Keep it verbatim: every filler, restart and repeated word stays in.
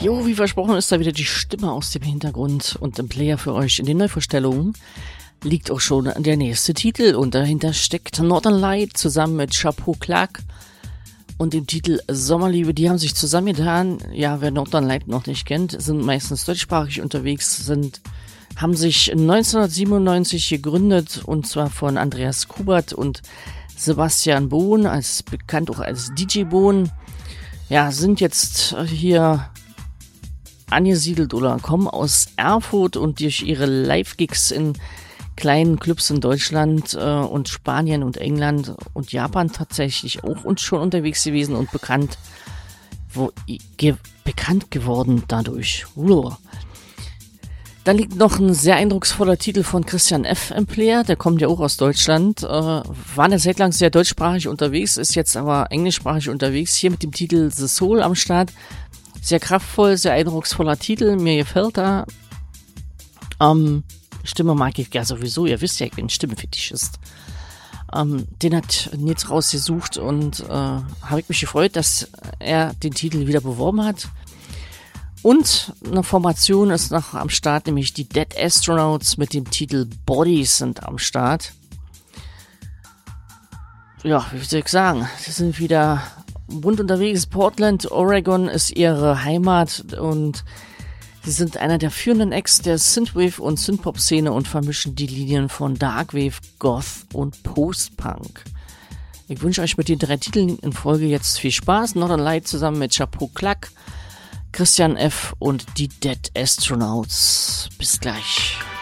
Jo, wie versprochen ist da wieder die Stimme aus dem Hintergrund und im Player für euch. In den Neuvorstellungen liegt auch schon der nächste Titel und dahinter steckt Northern Light zusammen mit Chapeau Clark und dem Titel Sommerliebe. Die haben sich zusammengetan. Ja, wer Northern Light noch nicht kennt, sind meistens deutschsprachig unterwegs, sind, haben sich neunzehnhundertsiebenundneunzig gegründet und zwar von Andreas Kubert und Sebastian Bohn, als bekannt auch als D J Bohn. Ja, sind jetzt hier angesiedelt oder kommen aus Erfurt und durch ihre Live-Gigs in kleinen Clubs in Deutschland äh, und Spanien und England und Japan tatsächlich auch und schon unterwegs gewesen und bekannt, wo, ge, bekannt geworden dadurch. Uah. Dann liegt noch ein sehr eindrucksvoller Titel von Christian F. im Player, der kommt ja auch aus Deutschland, äh, war eine Zeit lang sehr deutschsprachig unterwegs, ist jetzt aber englischsprachig unterwegs, hier mit dem Titel The Soul am Start. Sehr kraftvoll, sehr eindrucksvoller Titel, mir gefällt er. Ähm, Stimme mag ich ja sowieso, ihr wisst ja, ich bin Stimmenfetischist. Ähm, den hat Nils rausgesucht und äh, habe ich mich gefreut, dass er den Titel wieder beworben hat. Und eine Formation ist noch am Start, nämlich die Dead Astronauts mit dem Titel Bodies sind am Start. Ja, wie soll ich sagen, sie sind wieder bunt unterwegs. Portland, Oregon ist ihre Heimat und sie sind einer der führenden Acts der Synthwave- und Synthpop-Szene und vermischen die Linien von Darkwave, Goth und Post-Punk. Ich wünsche euch mit den drei Titeln in Folge jetzt viel Spaß. Northern Light zusammen mit Chapeau Clark, Christian F. und die Dead Astronauts. Bis gleich.